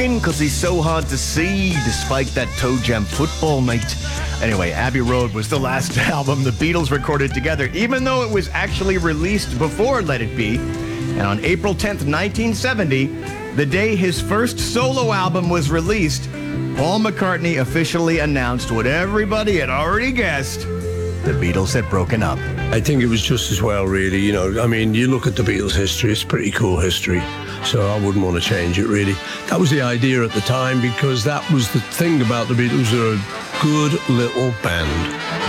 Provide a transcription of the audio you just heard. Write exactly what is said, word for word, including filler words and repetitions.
because he's so hard to see, despite that toe jam football night. Anyway, Abbey Road was the last album the Beatles recorded together, even though it was actually released before Let It Be. And on April tenth, nineteen seventy, the day his first solo album was released, Paul McCartney officially announced what everybody had already guessed: the Beatles had broken up. I think it was just as well, really. You know, I mean, you look at the Beatles' history, it's pretty cool history. So I wouldn't want to change it, really. That was the idea at the time, because that was the thing about the Beatles. They're a good little band.